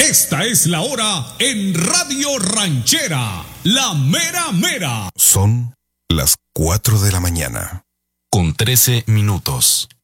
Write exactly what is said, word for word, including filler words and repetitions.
Esta es la hora en Radio Ranchera, la mera mera. Son las cuatro de la mañana. Con trece minutos.